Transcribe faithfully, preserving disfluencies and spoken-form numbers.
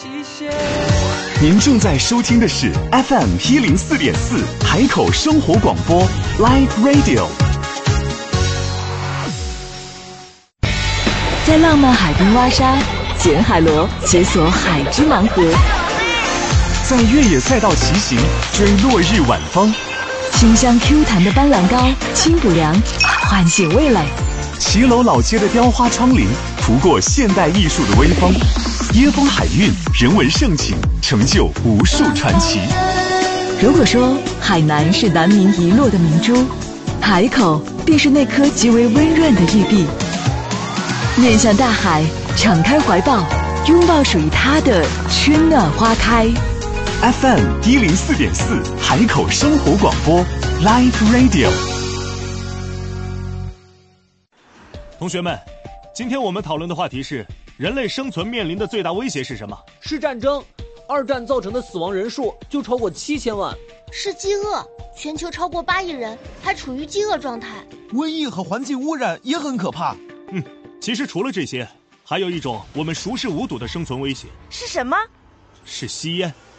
极限。 您正在收听的是 F M 一零四点四海口生活广播 Live Radio。 在浪漫海滨挖沙，捡海螺，解锁海之盲盒； 在越野赛道骑行，追落日晚风； 清香 Q 弹的斑斓膏，清补凉，唤醒味蕾； 骑楼老街的雕花窗棂，涂过现代艺术的微风；椰风海韵，人文盛景，成就无数传奇。 如果说海南是南明遗落的明珠，海口便是那颗极为温润的玉璧。面向大海，敞开怀抱，拥抱属于它的春暖花开。 F M 一零四点四海口生活广播 Live Radio。 同学们，今天我们讨论的话题是：人类生存面临的最大威胁是什么？ 是战争。二战造成的死亡人数就超过七千万。 是饥饿，全球超过八亿人还处于饥饿状态。 瘟疫和环境污染也很可怕。 嗯。其实除了这些，还有一种我们熟视无睹的生存威胁。 是什么？ 是吸烟。